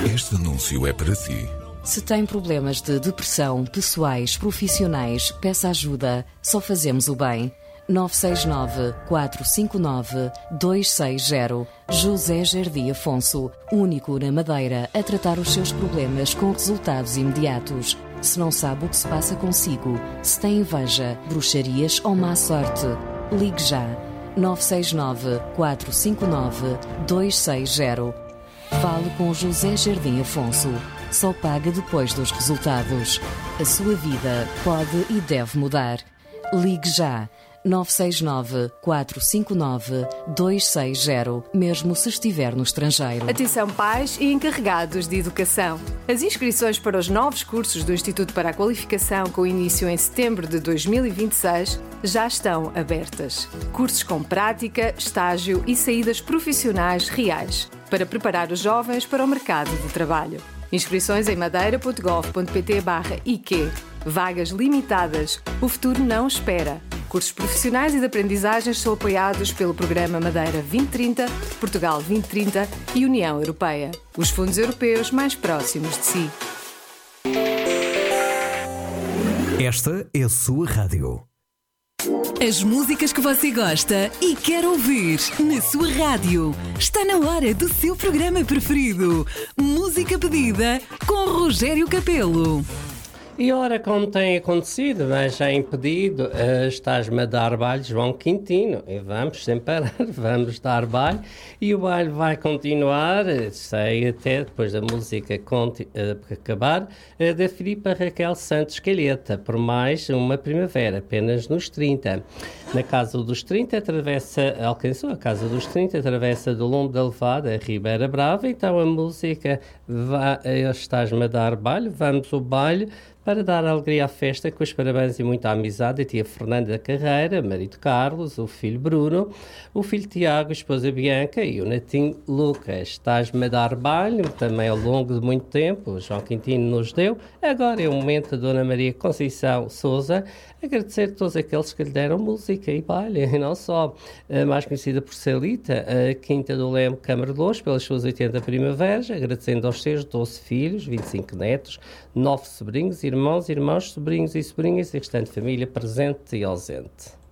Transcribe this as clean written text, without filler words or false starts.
Este anúncio é para si. Se tem problemas de depressão, pessoais, profissionais, peça ajuda. Só fazemos o bem. 969-459-260. José Jardim Afonso, único na Madeira a tratar os seus problemas com resultados imediatos. Se não sabe o que se passa consigo, se tem inveja, bruxarias ou má sorte, ligue já. 969-459-260. Fale com José Jardim Afonso. Só paga depois dos resultados. A sua vida pode e deve mudar. Ligue já. 969-459-260, mesmo se estiver no estrangeiro. Atenção pais e encarregados de educação. As inscrições para os novos cursos do Instituto para a Qualificação, com início em setembro de 2026, já estão abertas. Cursos com prática, estágio e saídas profissionais reais, para preparar os jovens para o mercado de trabalho. Inscrições em madeira.gov.pt/IQ. Vagas limitadas. O futuro não espera. Cursos profissionais e de aprendizagens são apoiados pelo Programa Madeira 2030, Portugal 2030 e União Europeia. Os fundos europeus mais próximos de si. Esta é a sua rádio. As músicas que você gosta e quer ouvir na sua rádio. Está na hora do seu programa preferido. Música pedida com Rogério Capelo. E ora, como tem acontecido, mas já em pedido, estás-me a dar baile, João Quintino. E vamos sem parar, vamos dar baile. E o baile vai continuar, sei até depois da música acabar, da Filipa Raquel Santos Calheta, por mais uma primavera, apenas nos 30. Na Casa dos 30, alcançou a Casa dos 30, atravessa do Lombo da Levada a Ribeira Brava. Então a música estás-me a dar baile, vamos ao baile, para dar alegria à festa, com os parabéns e muita amizade a tia Fernanda Carreira, marido Carlos, o filho Bruno, o filho Tiago, a esposa Bianca e o netinho Lucas. Estás-me a dar baile, também ao longo de muito tempo, o João Quintino nos deu. Agora é o momento da Dona Maria Conceição Sousa agradecer a todos aqueles que lhe deram música e baile, e não só. A mais conhecida por Celita, a Quinta do Leme Câmara de Louros, pelas suas 80 primaveras, agradecendo aos seus 12 filhos, 25 netos, 9 sobrinhos, irmãos, sobrinhos e sobrinhas e restante família presente e ausente.